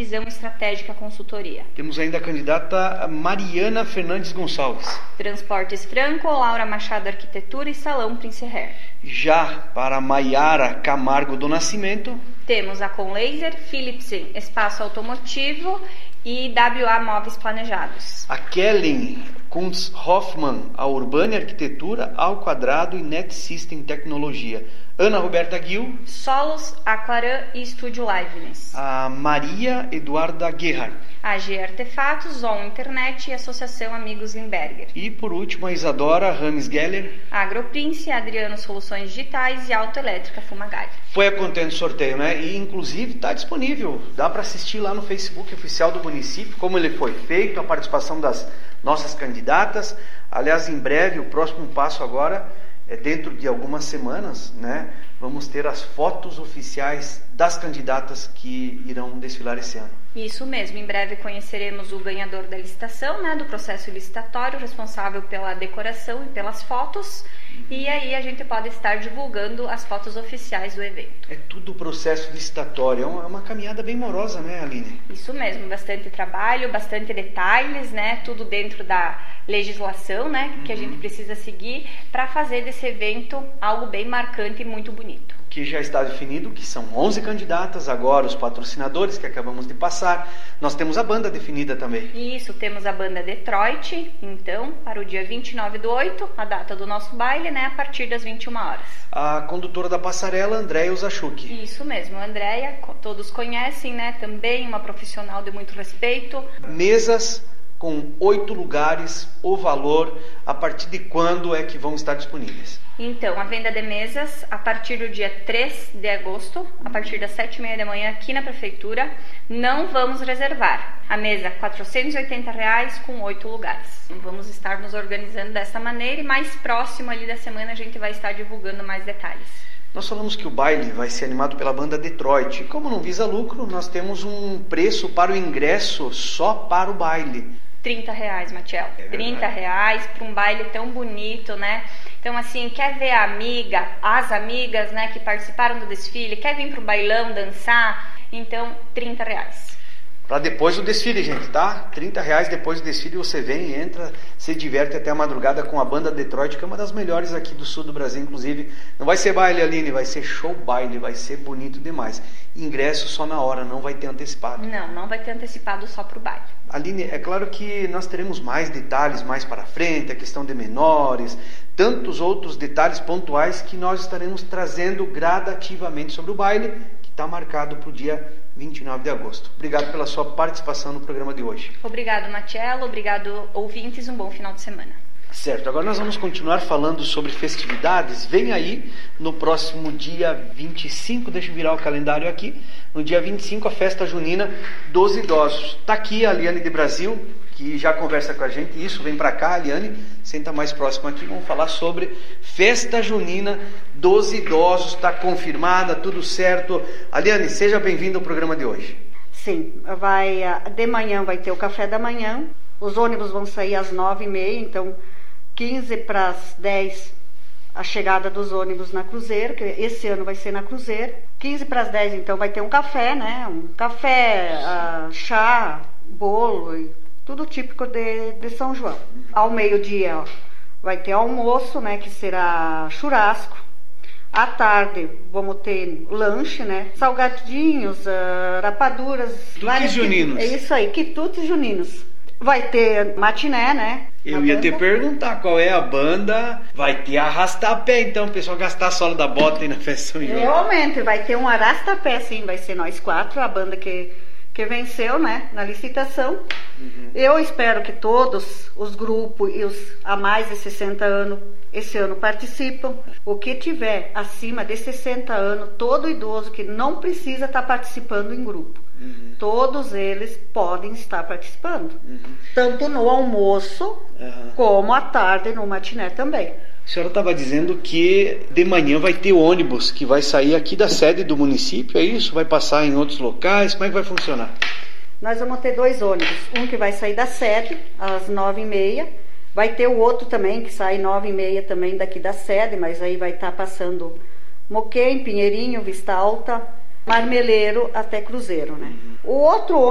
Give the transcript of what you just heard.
Visão Estratégica Consultoria. Temos ainda a candidata Mariana Fernandes Gonçalves. Transportes Franco, Laura Machado Arquitetura e Salão Prince Hair. Já para Maiara Camargo do Nascimento, temos a Conlaser, Philips Espaço Automotivo e WA Móveis Planejados. A Kellen Kuntz Hoffmann, a Urbane Arquitetura, Ao Quadrado e Net System Tecnologia. Ana Roberta Gil, Solos, Aquaran e Estúdio Liveness. A Maria Eduarda Gerhard, AG Artefatos, Zon Internet e Associação Amigos Limberger. E por último a Isadora Rames Geller, Agroprince, Adriano Soluções Digitais e Autoelétrica Fumagalli. Foi contente o sorteio, né? E inclusive está disponível, dá para assistir lá no Facebook oficial do município, como ele foi feito, a participação das nossas candidatas. Aliás, em breve, o próximo passo agora é dentro de algumas semanas, né? Vamos ter as fotos oficiais das candidatas que irão desfilar esse ano. Isso mesmo, em breve conheceremos o ganhador da licitação, né, do processo licitatório, responsável pela decoração e pelas fotos, e aí a gente pode estar divulgando as fotos oficiais do evento. É tudo processo licitatório, é uma caminhada bem morosa, né, Aline? Isso mesmo, bastante trabalho, bastante detalhes, né, tudo dentro da legislação, né, que a gente precisa seguir para fazer desse evento algo bem marcante e muito bonito. Que já está definido que são 11 candidatas, agora os patrocinadores que acabamos de passar. Nós temos a banda definida também. Isso, temos a banda Detroit, então, para o dia 29/8, a data do nosso baile, né, a partir das 21 horas. A condutora da passarela, Andréia Uzachuk. Isso mesmo, a Andréia, todos conhecem, né, também uma profissional de muito respeito. Mesas com 8 lugares, o valor, a partir de quando é que vão estar disponíveis? Então, a venda de mesas a partir do dia 3 de agosto, a partir das 7h30 da manhã aqui na prefeitura. Não vamos reservar. A mesa R$ 480 com 8 lugares. Vamos estar nos organizando dessa maneira e mais próximo ali da semana a gente vai estar divulgando mais detalhes. Nós falamos que o baile vai ser animado pela banda Detroit. Como não visa lucro, nós temos um preço para o ingresso só para o baile. R$30, Matiel. R$30 para um baile tão bonito, né? Então, assim, quer ver a amiga, as amigas, né, que participaram do desfile, quer vir pro bailão dançar? Então, R$30. Para depois do desfile, gente, tá? R$30 depois do desfile você vem, entra, se diverte até a madrugada com a banda Detroit, que é uma das melhores aqui do sul do Brasil, inclusive. Não vai ser baile, Aline, vai ser show baile, vai ser bonito demais. Ingresso só na hora, não vai ter antecipado. Não vai ter antecipado só pro baile. Aline, é claro que nós teremos mais detalhes mais para frente, a questão de menores, tantos outros detalhes pontuais que nós estaremos trazendo gradativamente sobre o baile, que está marcado para o dia 29 de agosto. Obrigado pela sua participação no programa de hoje. Obrigado, Matiello. Obrigado, ouvintes. Um bom final de semana. Certo, agora nós vamos continuar falando sobre festividades. Vem aí no próximo dia 25, deixa eu virar o calendário aqui, no dia 25 a festa junina dos idosos. Está aqui a Liane de Brasil, que já conversa com a gente. Isso, vem para cá, Liane, senta mais próximo aqui, vamos falar sobre festa junina dos idosos. Está confirmada, tudo certo. Liane, seja bem-vinda ao programa de hoje. Sim, de manhã vai ter o café da manhã, os ônibus vão sair às 9h30, então 15 para as 10 a chegada dos ônibus na Cruzeiro, que esse ano vai ser na Cruzeiro. 15 para as 10 então vai ter um café, né? Um café, chá, bolo, e tudo típico de São João. Ao meio-dia vai ter almoço, né? Que será churrasco. À tarde vamos ter lanche, né? Salgadinhos, rapaduras. Quitutes juninos. É isso aí, quitutes juninos. Vai ter matiné, né? Eu ia te perguntar qual é a banda. Vai ter arrastapé, então, o pessoal gastar a sola da bota aí na festa São João. Realmente, vai ter um arrastapé, sim. Vai ser nós 4, a banda que venceu, né? Na licitação. Eu espero que todos os grupos e os a mais de 60 anos esse ano participam. O que tiver acima de 60 anos, todo idoso que não precisa estar participando em grupo. Todos eles podem estar participando. Tanto no almoço, como à tarde no matiné também. A senhora estava dizendo que de manhã vai ter ônibus que vai sair aqui da sede do município, é isso? Vai passar em outros locais? Como é que vai funcionar? Nós vamos ter 2 ônibus. Um que vai sair da sede às 9h30. Vai ter o outro também que sai 9h30 também daqui da sede, mas aí vai estar passando Moquém, Pinheirinho, Vista Alta, Marmeleiro até Cruzeiro, né? O outro